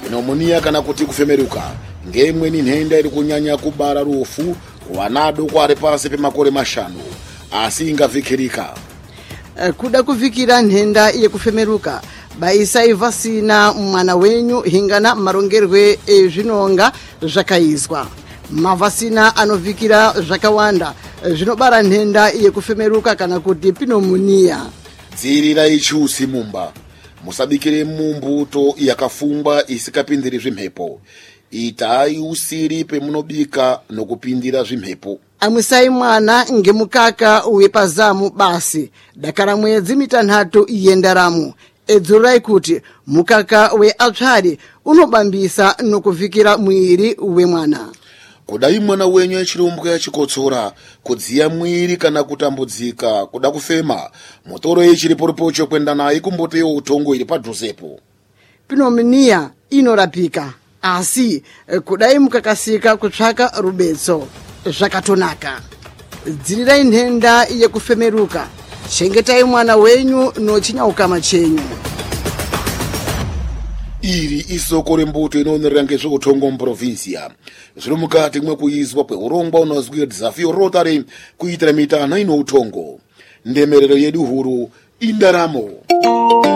pneumonia kana kuti kufemeruka ngeimweni nhenda iri kunyanya kubara rufu kuana adoko ari pasi pemakore 5 asi ingavhikirika. Kuda kuvikira nhenda yekufemeruka baisai vasina mwana wenyu hingana marongerwe ezvinonga zvakaizwa. Mavasina anovikira zvakawanda zvinobara nhenda yekufemeruka kana kuti pneumonia. Dzirirai chusi mumba. Musabikire mumbuto yakafungwa isikapindiri zvimhepo. Itai usiri pemunobika nokupindira zvimhepo. Amwisai mwana ngemukaka wepazamu basi. Dakara mwedzi 3 yendaramo. Edzurai kuti mukaka weapsari unobambisa nokuvikira mwiri wemwana. Kudai mwana wenyu achirumbwa achikotsora, kudziya mwiri kana kutambudzika, kuda kufema, mutoro chiripocho kwenda naye kumboteyo utongo iri padhuzepo. Pneumonia inorapika, asi kudai mukakasika kutsvaka rubetso zvakatonaka. Dzirirai nhenda yekufemeruka, chengetai mwana wenyu nochinyauka chenyu. Iri isoko rembuto inoonera ngezveutongo muprovinsia. Zviri mukati mwekuizwa kweurongwa unozwi Desafio Rotary kuitira mitana ino utongo. Ndemerero yedu huru indaramo.